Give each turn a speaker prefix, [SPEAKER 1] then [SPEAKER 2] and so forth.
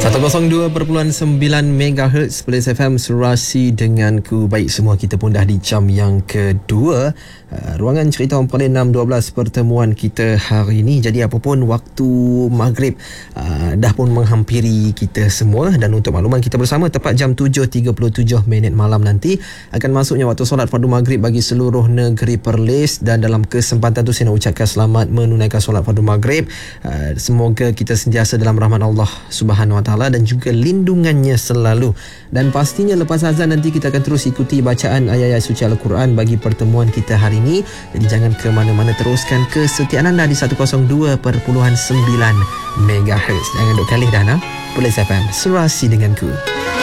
[SPEAKER 1] 102.9 MHz Plains FM Serasi denganku. Baik, semua kita pun dah di jam yang kedua, ruangan cerita Om Pali 612 pertemuan kita hari ini. Jadi apapun waktu maghrib dah pun menghampiri kita semua, dan untuk makluman kita bersama tepat jam 7.37 malam nanti akan masuknya waktu solat fardu maghrib bagi seluruh negeri Perlis. Dan dalam kesempatan tu saya nak ucapkan selamat menunaikan solat fardu maghrib. Semoga kita sentiasa dalam rahmat Allah Subhanahu Wa Taala dan juga lindungannya selalu. Dan pastinya lepas azan nanti kita akan terus ikuti bacaan ayat-ayat suci Al-Quran bagi pertemuan kita hari ini. Jadi jangan ke mana-mana, teruskan kesetiaan anda di 102.9 MHz. Jangan duk kalih dah, Plains FM Serasi denganku.